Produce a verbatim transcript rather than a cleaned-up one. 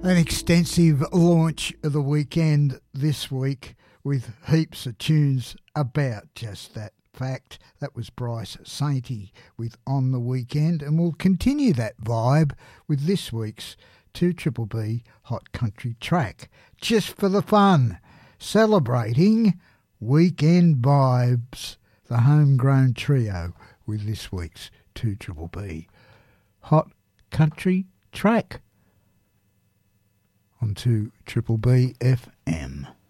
An extensive launch of the weekend this week with heaps of tunes about just that fact. That was Bryce Sainty with On the Weekend, and we'll continue that vibe with this week's two B B Hot Country track, just for the fun, celebrating weekend vibes, the homegrown trio with this week's two B B Hot Country track on two B B F M.